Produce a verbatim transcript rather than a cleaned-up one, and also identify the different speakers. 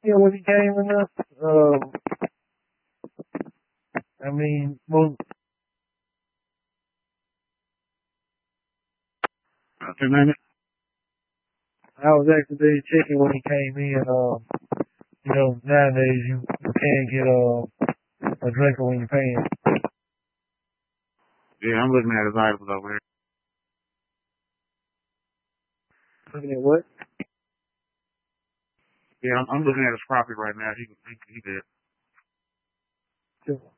Speaker 1: Yeah, when he came in there, uh, I mean, well,
Speaker 2: After a minute.
Speaker 1: I was actually checking when he came in. Uh, you know, nowadays you, you can't get uh, a drinker when you're paying.
Speaker 2: Yeah, I'm looking at his items over here.
Speaker 1: Looking at what?
Speaker 2: Yeah, I'm, I'm looking at his property right now. He, he, he did.
Speaker 1: Sure.